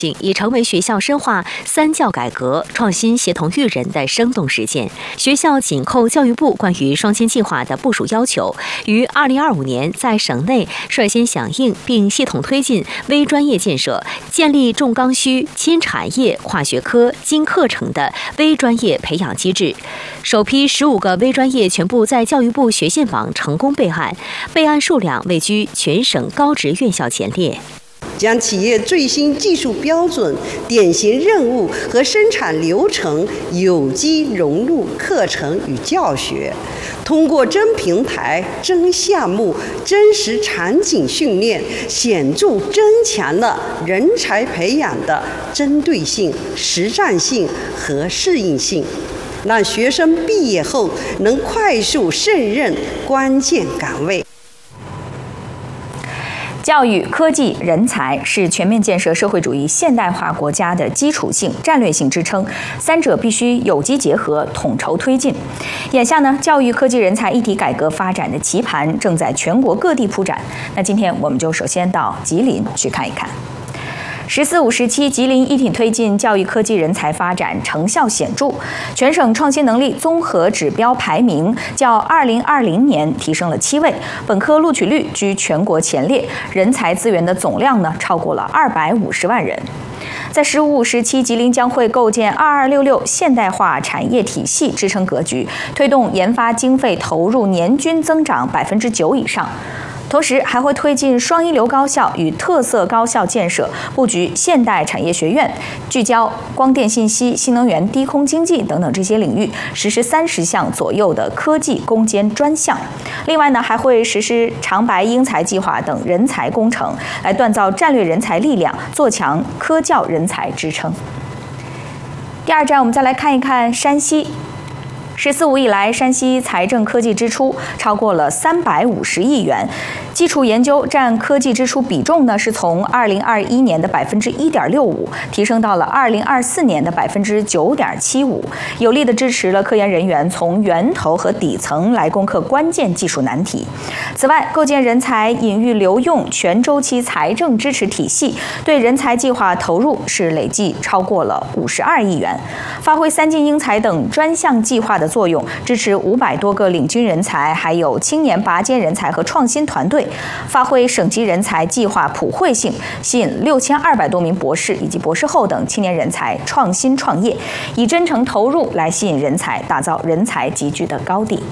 已成为学校深化三教改革、创新协同育人的生动实践。学校紧扣教育部关于双千计划的部署要求，于2025年在省内率先响应并系统推进微专业建设，建立重刚需、轻产业、跨学科、精课程的微专业培养机制。首批15个微专业全部在教育部学信网成功备案，备案数量位居全省高职院校前列。 将企业最新技术标准、典型任务和生产流程有机融入课程与教学，通过真平台、真项目、真实场景训练，显著增强了人才培养的针对性、实战性和适应性，让学生毕业后能快速胜任关键岗位。 教育、科技、人才是全面建设社会主义现代化国家的基础性、战略性支撑，三者必须有机结合，统筹推进。眼下呢，教育、科技、人才一体改革发展的棋盘正在全国各地铺展。那今天我们就首先到吉林去看一看。“14、5、17”吉林一体推进教育科技人才发展成效显著，全省创新能力综合指标排名较2020年提升了7位，本科录取率居全国前列，人才资源的总量呢超过了250万人。在“15、5、17”吉林将会构建2266现代化产业体系支撑格局，推动研发经费投入年均增长9%以上。同时还会推进双一流高校与特色高校建设，布局现代产业学院，聚焦光电信息、新能源、低空经济等等这些领域，实施30项左右的科技攻坚专项。另外呢，还会实施长白英才计划等人才工程，来锻造战略人才力量，做强科教人才支撑。第二站，我们再来看一看山西。“14、5”以来，山西财政科技支出超过了350亿元，基础研究占科技支出比重呢是从2021年的1.65%提升到了2024年的9.75%，有力地支持了科研人员从源头和底层来攻克关键技术难题。此外，构建人才引育留用全周期财政支持体系，对人才计划投入是累计超过了52亿元，发挥3进英才等专项计划的作用，支持500多个领军人才，还有青年拔尖人才和创新团队，发挥省级人才计划普惠性，吸引6200多名博士以及博士后等青年人才创新创业，以真诚投入来吸引人才，打造人才集聚的高地。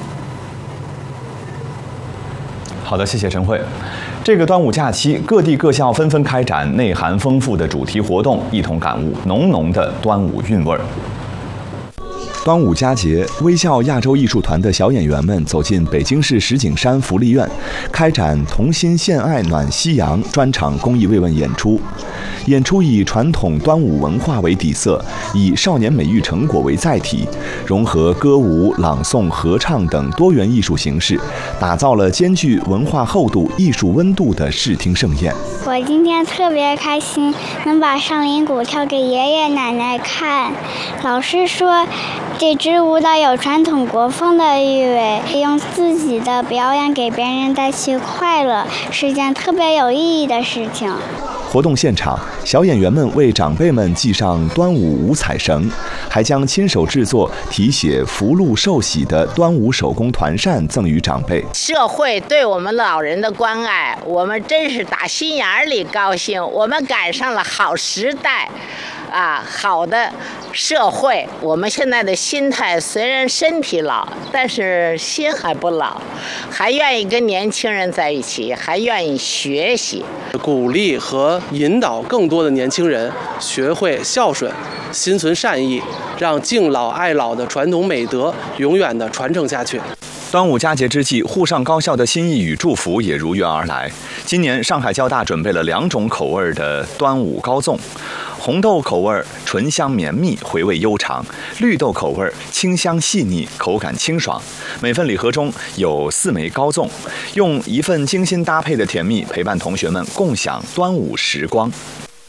好的，谢谢陈慧。这个端午假期，各地各校纷纷开展内涵丰富的主题活动，一同感悟浓浓的端午韵味儿。 端午佳节，微笑亚洲艺术团的小演员们走进北京市石景山福利院，开展同心献爱暖夕阳专场公益慰问演出。演出以传统端午文化为底色，以少年美育成果为载体，融合歌舞、朗诵、合唱等多元艺术形式，打造了兼具文化厚度、艺术温度的视听盛宴。 我今天特别开心，能把少林鼓跳给爷爷奶奶看。老师说，这支舞蹈有传统国风的意味，用自己的表演给别人带去快乐，是件特别有意义的事情。 活动现场，小演员们为长辈们系上端午五彩绳，还将亲手制作题写福禄寿喜的端午手工团扇赠予长辈。 社会对我们老人的关爱，我们真是打心眼里高兴。我们赶上了好时代，好的社会。我们现在的心态虽然身体老，但是心还不老，还愿意跟年轻人在一起，还愿意学习， 鼓励和引导更多的年轻人学会孝顺，心存善意，让敬老爱老的传统美德永远的传承下去。 端午佳节之际，沪上高校的心意与祝福也如约而来。今年上海交大准备了2种口味的端午糕粽，红豆口味醇香绵密，回味悠长；绿豆口味清香细腻，口感清爽。每份礼盒中有4枚糕粽，用一份精心搭配的甜蜜陪伴同学们共享端午时光。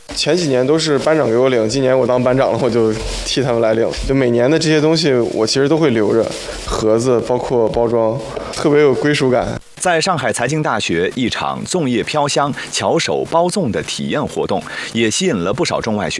前几年都是班长给我领，今年我当班长了，我就替他们来领。就每年的这些东西，我其实都会留着，盒子包括包装，特别有归属感。 在上海财经大学，一场粽叶飘香、巧手包粽的体验活动，也吸引了不少中外学